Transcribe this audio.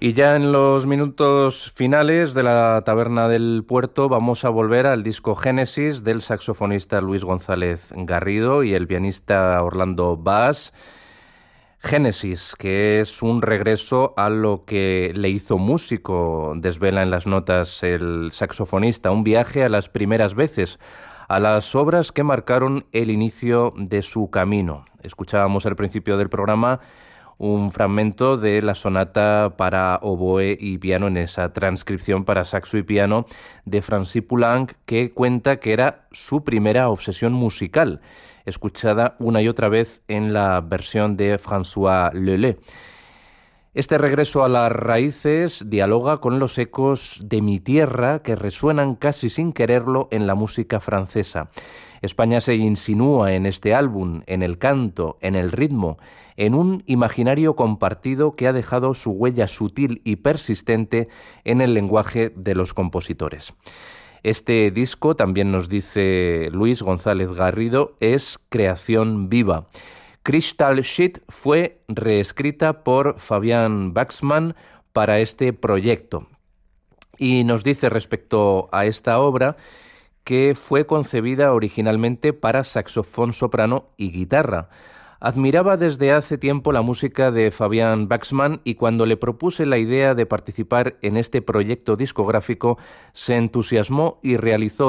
Y ya en los minutos finales de la Taberna del Puerto vamos a volver al disco Génesis del saxofonista Luis González Garrido y el pianista Orlando Bass. Génesis, que es un regreso a lo que le hizo músico, desvela en las notas el saxofonista, un viaje a las primeras veces, a las obras que marcaron el inicio de su camino. Escuchábamos al principio del programa un fragmento de la sonata para oboe y piano en esa transcripción para saxo y piano de Francis Poulenc, que cuenta que era su primera obsesión musical, escuchada una y otra vez en la versión de François Leleux. Este regreso a las raíces dialoga con los ecos de mi tierra que resuenan casi sin quererlo en la música francesa. España se insinúa en este álbum, en el canto, en el ritmo, en un imaginario compartido que ha dejado su huella sutil y persistente en el lenguaje de los compositores. Este disco, también nos dice Luis González Garrido, es creación viva. Crystal Sheet fue reescrita por Fabian Waxman para este proyecto. Y nos dice respecto a esta obra que fue concebida originalmente para saxofón soprano y guitarra. Admiraba desde hace tiempo la música de Fabian Waxman y cuando le propuse la idea de participar en este proyecto discográfico se entusiasmó y realizó